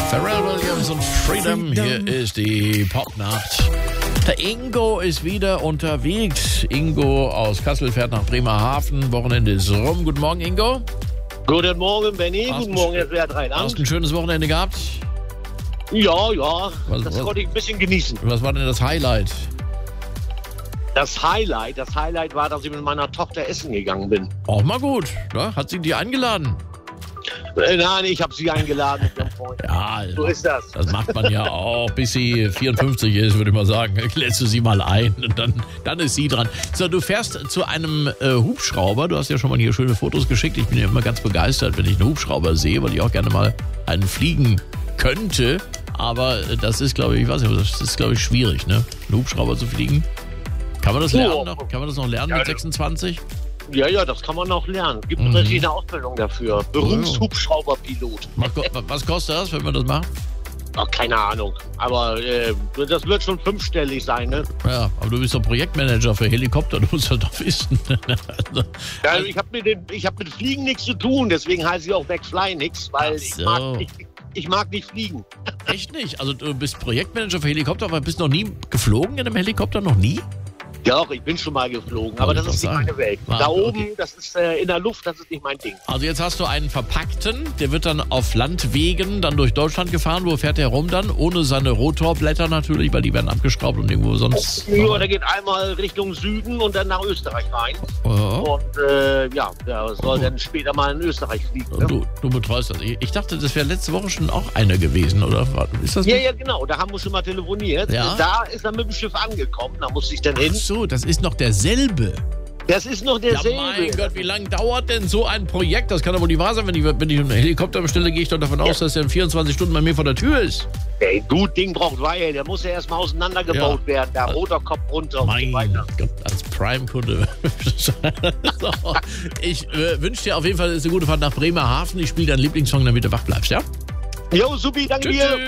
Pharrell Williams und Freedom. Hier ist die Popnacht. Der Ingo ist wieder unterwegs. Ingo aus Kassel fährt nach Bremerhaven. Wochenende ist rum. Guten Morgen, Ingo. Guten Morgen, Benni. Guten Morgen, Herr Rheinland. Hast du ein schönes Wochenende gehabt? Ja. Das konnte ich ein bisschen genießen. Was war denn das Highlight? Das Highlight war, dass ich mit meiner Tochter essen gegangen bin. Auch mal gut. Ne? Hat sie dich eingeladen? Nein, ich habe sie eingeladen mit ihrem Freund. Ja, so ist das. Das macht man ja auch, bis sie 54 ist, würde ich mal sagen. Lädst du sie mal ein und dann ist sie dran. So, du fährst zu einem Hubschrauber. Du hast ja schon mal hier schöne Fotos geschickt. Ich bin ja immer ganz begeistert, wenn ich einen Hubschrauber sehe, weil ich auch gerne mal einen fliegen könnte. Aber das ist, glaube ich, das ist, glaube ich, schwierig, ne? Einen Hubschrauber zu fliegen. Kann man das lernen noch? Kann man das noch lernen mit 26? Ja, das kann man noch lernen. Gibt eine verschiedene Ausbildung dafür. Berufshubschrauberpilot. Was kostet das, wenn man das macht? Ach, keine Ahnung. Aber das wird schon 5-stellig sein, ne? Ja, aber du bist doch Projektmanager für Helikopter. Du musst halt doch wissen. Ja, ich hab mit Fliegen nichts zu tun. Deswegen heiße ich auch McFly nichts, weil ich mag nicht fliegen. Echt nicht? Also du bist Projektmanager für Helikopter, aber bist noch nie geflogen in einem Helikopter? Noch nie? Doch, ich bin schon mal geflogen, aber das ist nicht meine Welt. Da oben, das ist in der Luft, das ist nicht mein Ding. Also jetzt hast du einen verpackten, der wird dann auf Landwegen dann durch Deutschland gefahren. Wo fährt der rum dann? Ohne seine Rotorblätter natürlich, weil die werden abgeschraubt und irgendwo sonst... Ja, der geht einmal Richtung Süden und dann nach Österreich rein. Ja. Und der soll dann später mal in Österreich fliegen. Ne? Du betreust das. Ich dachte, das wäre letzte Woche schon auch einer gewesen, oder? Ist das ja, genau, da haben wir schon mal telefoniert. Ja? Da ist er mit dem Schiff angekommen, da musste ich dann hin. Ach so, das ist noch derselbe. Das ist noch derselbe. Ja, mein Gott, wie lange dauert denn so ein Projekt? Das kann doch wohl nicht wahr sein. Wenn ich einen Helikopter bestelle, gehe ich doch davon aus, dass der in 24 Stunden bei mir vor der Tür ist. Ey, gut, Ding braucht Weihe. Der muss ja erstmal auseinandergebaut werden. Der Rotorkopf runter und so weiter. Gott, als Prime-Kunde. So, ich wünsche dir auf jeden Fall eine gute Fahrt nach Bremerhaven. Ich spiele deinen Lieblingssong, damit du wach bleibst, ja? Jo, supi, danke dir.